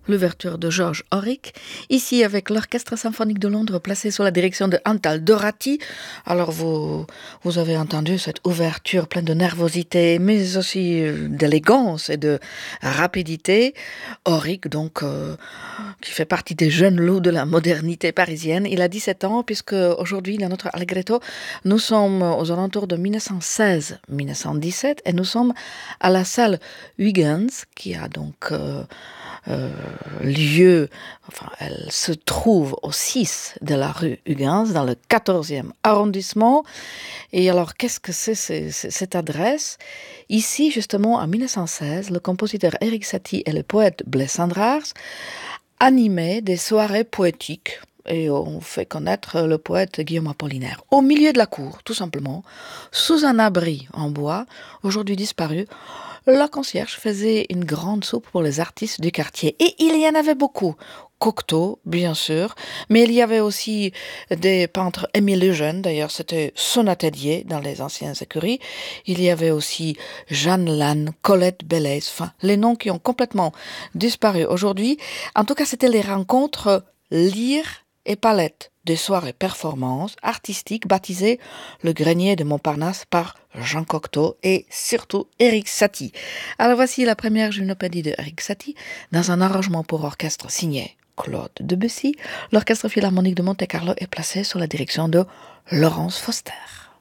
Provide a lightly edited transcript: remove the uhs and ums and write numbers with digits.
l'ouverture de George Auric, ici avec l'Orchestre symphonique de Londres placé sous la direction de Antal Dorati. Alors vous avez entendu cette ouverture pleine de nervosité, mais aussi d'élégance et de rapidité. Auric, donc, qui fait partie des jeunes loups de la modernité parisienne. Il a 17 ans, puisque aujourd'hui, dans notre Allegretto, nous sommes aux alentours de 1916-1917, et nous sommes à la salle Huygens, qui a donc lieu, enfin, elle se trouve au 6 de la rue Huygens, dans le 14e arrondissement. Et alors, qu'est-ce que c'est cette adresse? Ici, justement, en 1916, le compositeur Erik Satie et le poète Blaise Cendrars animaient des soirées poétiques. Et on fait connaître le poète Guillaume Apollinaire. Au milieu de la cour, tout simplement, sous un abri en bois, aujourd'hui disparu, la concierge faisait une grande soupe pour les artistes du quartier. Et il y en avait beaucoup. Cocteau, bien sûr, mais il y avait aussi des peintres. Émile Lejeune, d'ailleurs, c'était son atelier dans les anciennes écuries. Il y avait aussi Jeanne Lannes, Colette Belaise, enfin, les noms qui ont complètement disparu aujourd'hui. En tout cas, c'était les rencontres Lyre et Palette, des soirées performances artistiques baptisées le Grenier de Montparnasse par Jean Cocteau et surtout Erik Satie. Alors voici la première gymnopédie de Erik Satie dans un arrangement pour orchestre signé Claude Debussy. L'Orchestre Philharmonique de Monte-Carlo est placé sous la direction de Laurence Foster.